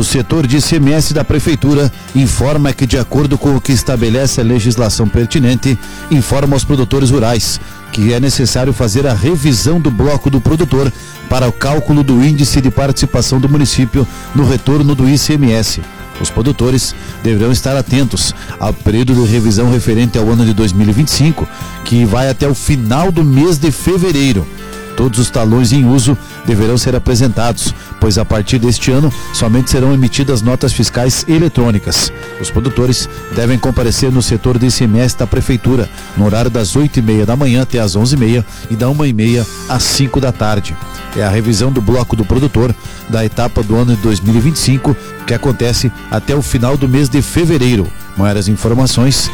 O setor de ICMS da Prefeitura informa que, de acordo com o que estabelece a legislação pertinente, informa aos produtores rurais que é necessário fazer a revisão do bloco do produtor para o cálculo do índice de participação do município no retorno do ICMS. Os produtores deverão estar atentos ao período de revisão referente ao ano de 2025, que vai até o final do mês de fevereiro. Todos os talões em uso deverão ser apresentados, pois a partir deste ano somente serão emitidas notas fiscais eletrônicas. Os produtores devem comparecer no setor de ICMS da Prefeitura, no horário das 8h30 da manhã até as 11h30 e da 1h30 às 5 da tarde. É a revisão do bloco do produtor da etapa do ano de 2025, que acontece até o final do mês de fevereiro. Maiores informações,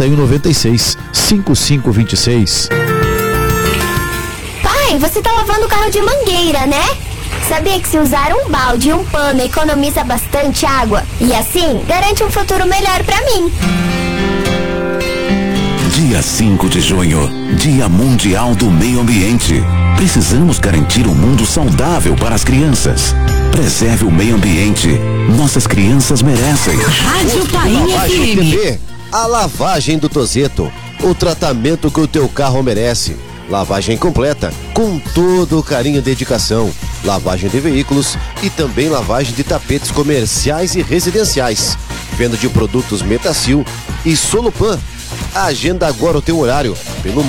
3196-5526. Você tá lavando o carro de mangueira, né? Sabia que se usar um balde e um pano economiza bastante água? E assim, garante um futuro melhor pra mim. Dia 5 de junho, Dia Mundial do Meio Ambiente. Precisamos garantir um mundo saudável para as crianças. Preserve o meio ambiente. Nossas crianças merecem. Rádio Painha FM. A lavagem do Tozeto. O tratamento que o teu carro merece. Lavagem completa, com todo o carinho e dedicação. Lavagem de veículos e também lavagem de tapetes comerciais e residenciais. Venda de produtos Metacil e Solupan. Agenda agora o teu horário pelo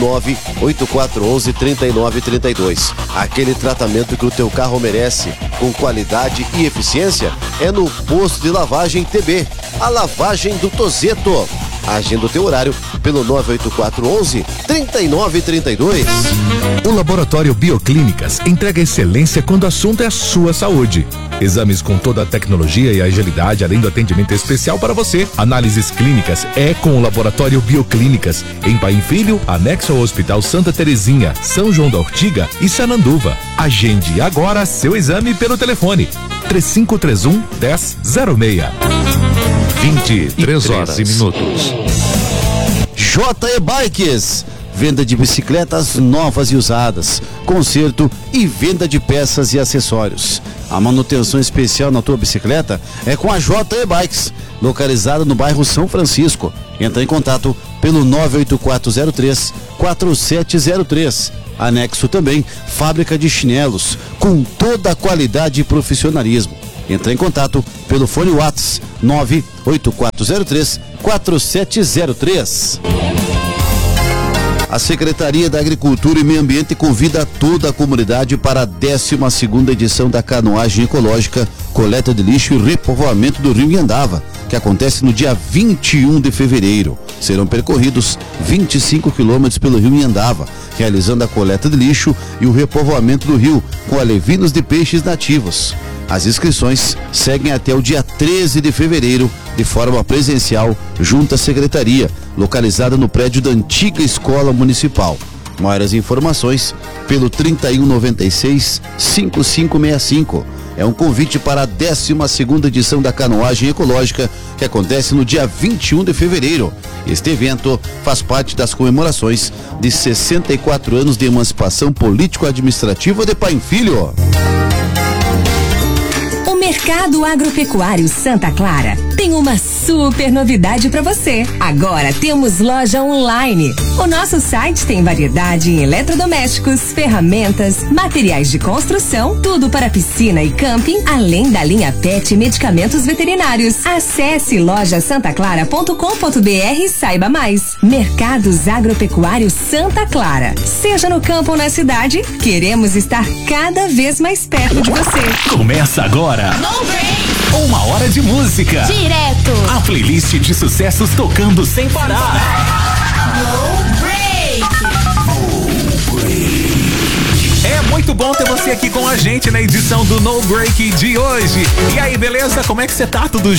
98411-3932. Aquele tratamento que o teu carro merece, com qualidade e eficiência, é no Posto de Lavagem TB. A lavagem do Tozeto. Agenda o teu horário pelo 98411-3932. O Laboratório Bioclínicas entrega excelência quando o assunto é a sua saúde. Exames com toda a tecnologia e agilidade, além do atendimento especial para você. Análises clínicas é com o Laboratório Bioclínicas, em Paim Filho, anexo ao Hospital Santa Terezinha, São João da Ortiga e Sananduva. Agende agora seu exame pelo telefone 3531-1006. 23h13. JE Bikes, venda de bicicletas novas e usadas, conserto e venda de peças e acessórios. A manutenção especial na tua bicicleta é com a JE Bikes, localizada no bairro São Francisco. Entra em contato pelo 98403-4703. Anexo também fábrica de chinelos, com toda a qualidade e profissionalismo. Entra em contato pelo fone WhatsApp 98403-4703. A Secretaria da Agricultura e Meio Ambiente convida toda a comunidade para a 12ª edição da Canoagem Ecológica, Coleta de Lixo e Repovoamento do Rio Iandava, que acontece no dia 21 de fevereiro. Serão percorridos 25 quilômetros pelo Rio Iandava, realizando a coleta de lixo e o repovoamento do rio com alevinos de peixes nativos. As inscrições seguem até o dia 13 de fevereiro, de forma presencial, junto à Secretaria, localizada no prédio da antiga Escola Municipal. Maiores informações pelo 3196-5565. É um convite para a 12ª edição da Canoagem Ecológica, que acontece no dia 21 de fevereiro. Este evento faz parte das comemorações de 64 anos de emancipação político-administrativa de Paim Filho. Mercado Agropecuário Santa Clara tem uma super novidade para você. Agora temos loja online. O nosso site tem variedade em eletrodomésticos, ferramentas, materiais de construção, tudo para piscina e camping, além da linha PET e medicamentos veterinários. Acesse lojasantaclara.com.br e saiba mais. Mercados Agropecuário Santa Clara. Seja no campo ou na cidade, queremos estar cada vez mais perto de você. Começa agora. No break. 1 hora de música. Direto. A playlist de sucessos tocando sem parar. No break. É muito bom ter você aqui com a gente na edição do No Break de hoje. E aí, beleza? Como é que você tá? Tudo